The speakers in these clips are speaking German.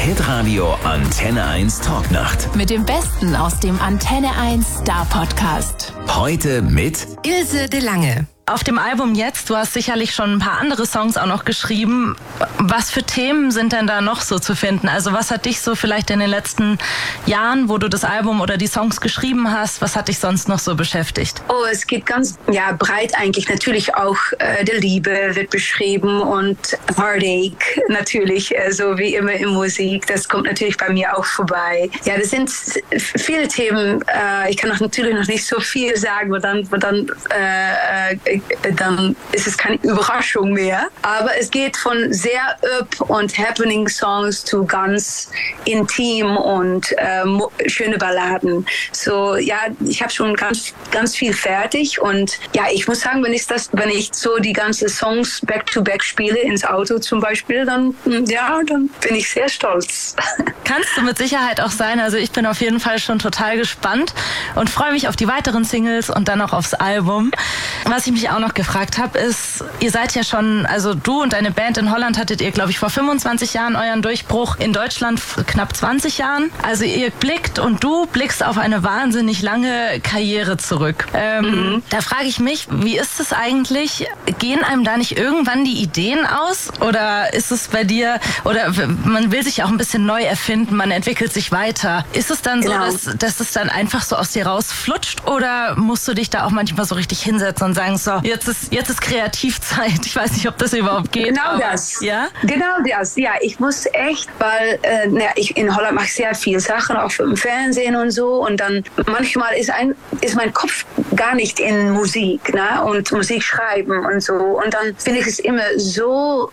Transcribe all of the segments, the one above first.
Hitradio Antenne 1 Talknacht. Mit dem Besten aus dem Antenne 1 Star Podcast. Heute mit Ilse de Lange. Auf dem Album jetzt, du hast sicherlich schon ein paar andere Songs auch noch geschrieben. Was für Themen sind denn da noch so zu finden? Also was hat dich so vielleicht in den letzten Jahren, wo du das Album oder die Songs geschrieben hast, was hat dich sonst noch so beschäftigt? Oh, es geht ganz breit eigentlich. Natürlich auch der Liebe wird beschrieben und Heartache natürlich, so wie immer in Musik. Das kommt natürlich bei mir auch vorbei. Ja, das sind viele Themen. Ich kann natürlich noch nicht so viel sagen, weil dann ist es keine Überraschung mehr. Aber es geht von sehr up und happening Songs zu ganz intim und schöne Balladen. So, ja, ich habe schon ganz viel fertig und ja, ich muss sagen, wenn ich so die ganzen Songs back-to-back spiele, ins Auto zum Beispiel, dann bin ich sehr stolz. Kannst du mit Sicherheit auch sein. Also ich bin auf jeden Fall schon total gespannt und freue mich auf die weiteren Singles und dann auch aufs Album. Was ich mich auch noch gefragt habe, ist, ihr seid ja schon, also du und deine Band in Holland hattet ihr, glaube ich, vor 25 Jahren euren Durchbruch, in Deutschland knapp 20 Jahren. Also ihr du blickst auf eine wahnsinnig lange Karriere zurück. Da frage ich mich, wie ist es eigentlich? Gehen einem da nicht irgendwann die Ideen aus? Oder ist es bei dir, oder man will sich auch ein bisschen neu erfinden, man entwickelt sich weiter. Ist es dann so, dass es dann einfach so aus dir rausflutscht? Oder musst du dich da auch manchmal so richtig hinsetzen und sagen, so, jetzt ist Kreativzeit. Ich weiß nicht, ob das überhaupt geht. Genau das. Ja? Genau das. Ja, ich muss echt, weil ich in Holland mache sehr viele Sachen, auch im Fernsehen und so. Und dann manchmal ist mein Kopf gar nicht in Musik, ne? Und Musik schreiben und so. Und dann finde ich es immer so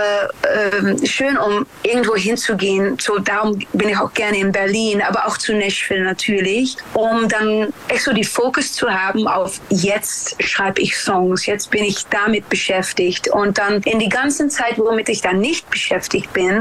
schön, um irgendwo hinzugehen. So, darum bin ich auch gerne in Berlin, aber auch zu Nashville natürlich, um dann echt so die Fokus zu haben auf jetzt schreibe ich Songs, jetzt bin ich damit beschäftigt. Und dann in die ganze Zeit, womit ich dann nicht beschäftigt bin,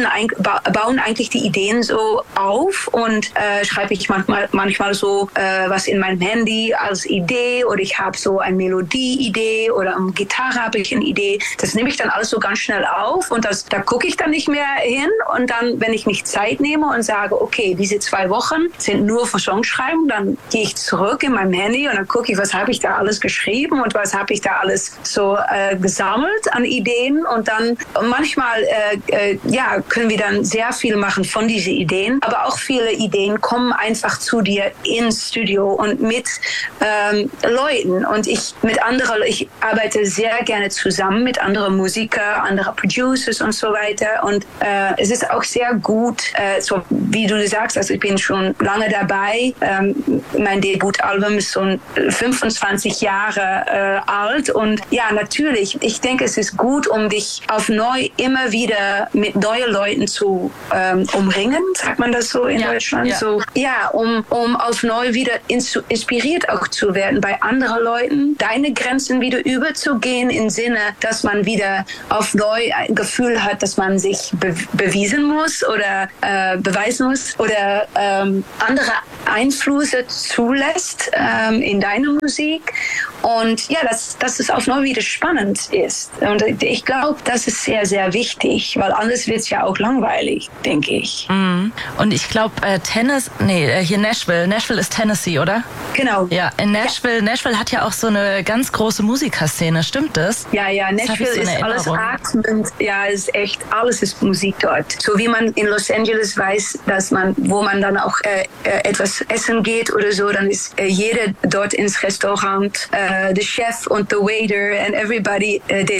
bauen eigentlich die Ideen so auf und schreibe ich manchmal so was in meinem Handy als Idee oder ich habe so eine Melodie-Idee oder eine Gitarre habe ich eine Idee. Das nehme ich dann alles so ganz schnell auf und da gucke ich dann nicht mehr hin. Und dann, wenn ich mich Zeit nehme und sage, okay, diese 2 Wochen sind nur für Songschreiben, dann gehe ich zurück in meinem Handy und dann gucke ich, was habe ich da alles geschrieben und was habe ich da alles so gesammelt an Ideen. Und dann manchmal können wir dann sehr viel machen von diesen Ideen, aber auch viele Ideen kommen einfach zu dir ins Studio und mit Leuten. Und ich arbeite sehr gerne zusammen mit anderen Musikern, anderen Producers und so weiter. Und es ist auch sehr gut, so wie du sagst, also ich bin schon lange dabei. Mein Debutalbum ist so 25 Jahre alt. Und ja, natürlich, ich denke, es ist gut, um dich auf neu immer wieder mit neuen Leuten zu umringen, sagt man das so in Deutschland? Ja. So, ja, um auf neu wieder inspiriert auch zu werden bei anderen Leuten, deine Grenzen wieder überzugehen im Sinne, dass man wieder auf neu ein Gefühl hat, dass man sich beweisen muss oder beweisen muss oder andere Einflüsse zulässt in deine Musik. Und ja, dass es auf neu wieder spannend ist. Und ich glaube, das ist sehr, sehr wichtig, weil anders wird es ja auch langweilig, denke ich. Und ich glaube, hier Nashville. Nashville ist Tennessee, oder? Genau. Ja, in Nashville. Ja. Nashville hat ja auch so eine ganz große Musikerszene, stimmt das? Ja, Nashville so ist alles atmend. Ja, ist echt, alles ist Musik dort. So wie man in Los Angeles weiß, wo man dann auch etwas essen geht oder so, dann ist jeder dort ins Restaurant, der Chef und der Waiter and everybody,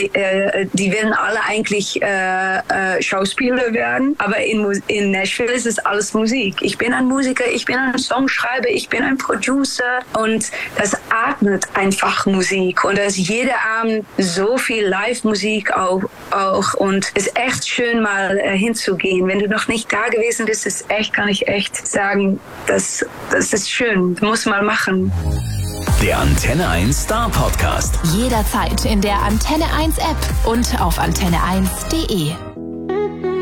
die werden alle eigentlich Schauspieler werden, aber in Nashville ist es alles Musik. Ich bin ein Musiker, ich bin ein Songschreiber, ich bin ein Producer und das atmet einfach Musik und da ist jeder Abend so viel Live-Musik auch und es ist echt schön mal hinzugehen. Wenn du noch nicht da gewesen bist, kann ich echt sagen, das ist schön, muss mal machen. Der Antenne 1 Star Podcast. Jederzeit in der Antenne 1 App und auf antenne1.de.